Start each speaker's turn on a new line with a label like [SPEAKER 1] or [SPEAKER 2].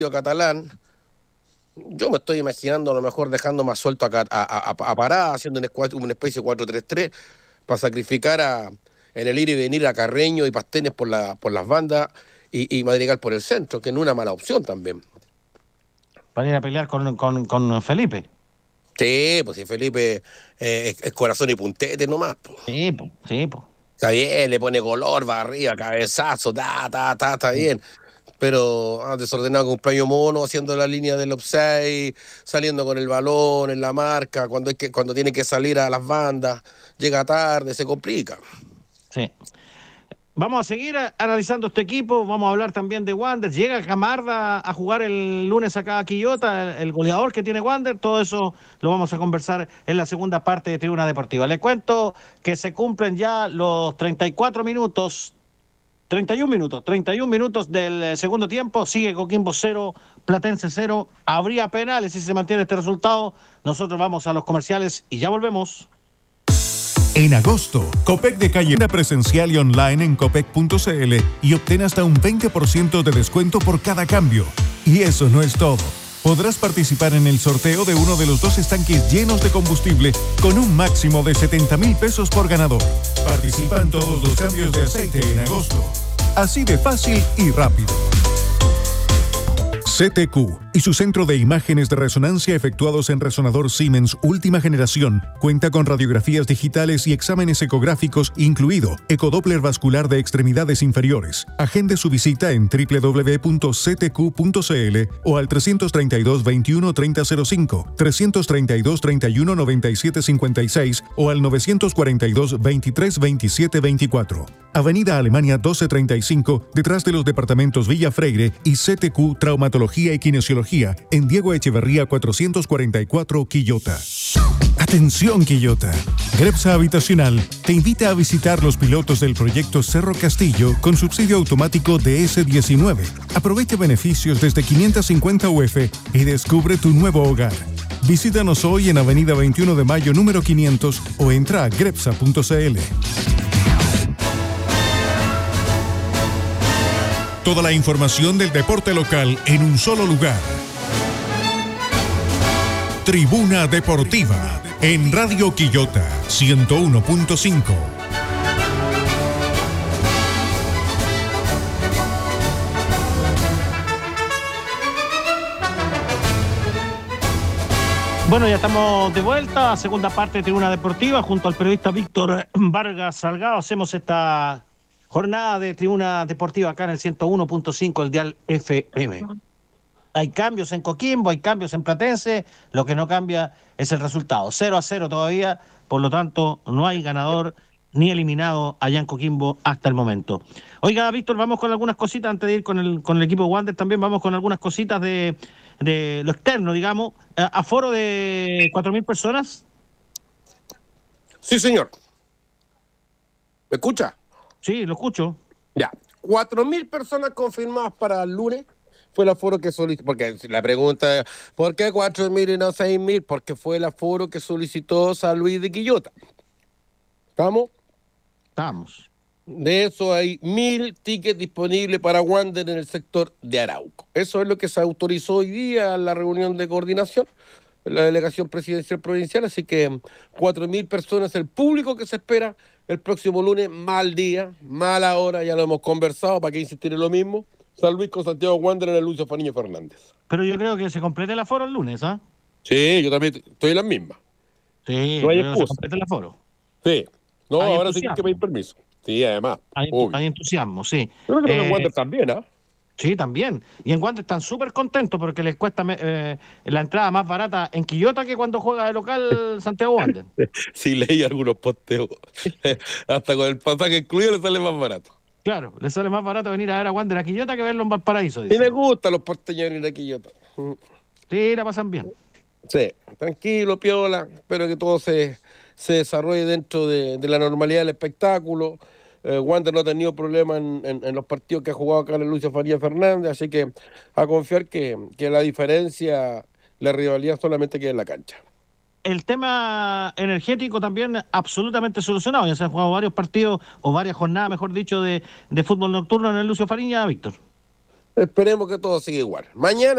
[SPEAKER 1] catalán, yo me estoy imaginando a lo mejor dejando más suelto a Pará, haciendo una especie de 4-3-3 para sacrificar en el ir y venir a Carreño y Pastenes por las bandas y Madrigal por el centro, que no es una mala opción también.
[SPEAKER 2] Para ir a pelear con Felipe.
[SPEAKER 1] Sí, pues si Felipe es corazón y puntete nomás. Po.
[SPEAKER 2] Sí, pues.
[SPEAKER 1] Está bien, le pone color, va arriba, cabezazo, está bien. Pero desordenado con un paño mono, haciendo la línea del offside, saliendo con el balón en la marca, cuando tiene que salir a las bandas, llega tarde, se complica.
[SPEAKER 2] Sí. Vamos a seguir analizando este equipo, vamos a hablar también de Wander. Llega Camarda a jugar el lunes acá a Quillota, el goleador que tiene Wander. Todo eso lo vamos a conversar en la segunda parte de Tribuna Deportiva. Le cuento que se cumplen ya los 31 minutos del segundo tiempo. Sigue Coquimbo 0, Platense 0. Habría penales si se mantiene este resultado. Nosotros vamos a los comerciales y ya volvemos.
[SPEAKER 3] En agosto, Copec de Calle presencial y online en copec.cl y obtén hasta un 20% de descuento por cada cambio. Y eso no es todo. Podrás participar en el sorteo de uno de los 2 estanques llenos de combustible con un máximo de 70,000 pesos por ganador. Participa en todos los cambios de aceite en agosto. Así de fácil y rápido. CTQ y su centro de imágenes de resonancia efectuados en resonador Siemens última generación cuenta con radiografías digitales y exámenes ecográficos, incluido ecodoppler vascular de extremidades inferiores. Agende su visita en www.ctq.cl o al 332 21 3005, 332 31 97 56 o al 942 23 27 24. Avenida Alemania 1235, detrás de los departamentos Villa Freire, y CTQ Traumatología y Kinesiología en Diego Echeverría 444, Quillota. Atención, Quillota. Grepsa Habitacional te invita a visitar los pilotos del proyecto Cerro Castillo con subsidio automático de S19. Aprovecha beneficios desde 550 UF y descubre tu nuevo hogar. Visítanos hoy en Avenida 21 de Mayo número 500 o entra a grepsa.cl. Toda la información del deporte local en un solo lugar. Tribuna Deportiva en Radio Quillota 101.5.
[SPEAKER 2] Bueno, ya estamos de vuelta, segunda parte de Tribuna Deportiva, junto al periodista Víctor Vargas Salgado. Hacemos esta jornada de Tribuna Deportiva acá en el 101.5, el dial FM. Hay cambios en Coquimbo, hay cambios en Platense, lo que no cambia es el resultado. 0-0 todavía, por lo tanto no hay ganador ni eliminado allá en Coquimbo hasta el momento. Oiga, Víctor, vamos con algunas cositas antes de ir con el equipo Wander, también vamos con algunas cositas de lo externo, digamos. Aforo de 4.000 personas.
[SPEAKER 1] Sí, señor. ¿Me escucha?
[SPEAKER 2] Sí, lo escucho.
[SPEAKER 1] Ya, 4.000 personas confirmadas para el lunes. Fue el aforo que solicitó, porque la pregunta es, ¿por qué 4.000 y no 6.000? Porque fue el aforo que solicitó San Luis de Quillota. ¿Estamos?
[SPEAKER 2] Estamos.
[SPEAKER 1] De eso hay 1.000 tickets disponibles para Wander en el sector de Arauco. Eso es lo que se autorizó hoy día en la reunión de coordinación, en la delegación presidencial provincial, así que 4.000 personas, el público que se espera el próximo lunes, mal día, mala hora, ya lo hemos conversado, para qué insistir en lo mismo. San Luis con Santiago Wander en el Lucio Faniño Fernández.
[SPEAKER 2] Pero yo creo que se complete el aforo el lunes, ¿ah?
[SPEAKER 1] Sí, yo también estoy en las mismas.
[SPEAKER 2] Sí,
[SPEAKER 1] no hay
[SPEAKER 2] creo que se
[SPEAKER 1] excusa.
[SPEAKER 2] complete el aforo.
[SPEAKER 1] Sí, no,
[SPEAKER 2] Hay
[SPEAKER 1] ahora sí que pedir permiso. Sí, además.
[SPEAKER 2] Hay entusiasmo, sí.
[SPEAKER 1] Yo creo que en Wander también, ¿ah?
[SPEAKER 2] Sí, también. Y en Wander están súper contentos porque les cuesta la entrada más barata en Quillota que cuando juega de local Santiago Wander.
[SPEAKER 1] Sí, leí algunos posteos. Hasta con el pasaje incluido le sale más barato.
[SPEAKER 2] Claro, les sale más barato venir a ver a Wander a Quillota que verlo en Valparaíso.
[SPEAKER 1] Y me gustan los porteños venir a Quillota.
[SPEAKER 2] Sí, la pasan bien.
[SPEAKER 1] Sí, tranquilo, piola. Espero que todo se desarrolle dentro de la normalidad del espectáculo. Wander no ha tenido problemas en los partidos que ha jugado acá en el Lucio Faría Fernández, así que a confiar que la diferencia, la rivalidad solamente queda en la cancha.
[SPEAKER 2] El tema energético también absolutamente solucionado. Ya se han jugado varios partidos, o varias jornadas, mejor dicho, de fútbol nocturno en el Lucio Fariña, Víctor.
[SPEAKER 1] Esperemos que todo siga igual. Mañana